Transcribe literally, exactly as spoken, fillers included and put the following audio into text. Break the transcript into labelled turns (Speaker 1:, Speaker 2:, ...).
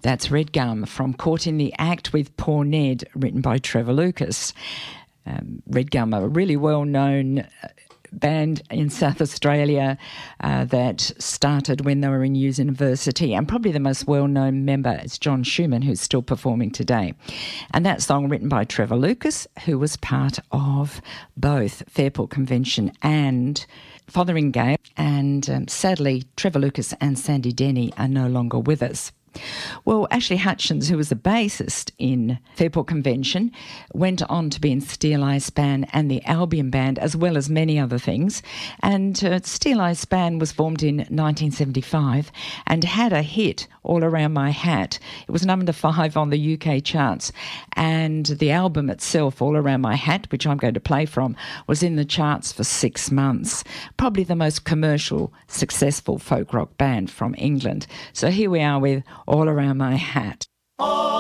Speaker 1: That's Red Gum from Caught in the Act with Poor Ned, written by Trevor Lucas. Um, Red Gum are a really well-known band in South Australia uh, that started when they were in university, and probably the most well-known member is John Schumann, who's still performing today. And that song written by Trevor Lucas, who was part of both Fairport Convention and Fotheringay. And um, sadly, Trevor Lucas and Sandy Denny are no longer with us. Well, Ashley Hutchins, who was the bassist in Fairport Convention, went on to be in Steel Eye Span and the Albion Band, as well as many other things. And uh, Steel Eye Span was formed in nineteen seventy-five and had a hit, All Around My Hat. It was number five on the U K charts. And the album itself, All Around My Hat, which I'm going to play from, was in the charts for six months. Probably the most commercial, successful folk rock band from England. So here we are with All Around My Hat.
Speaker 2: Oh.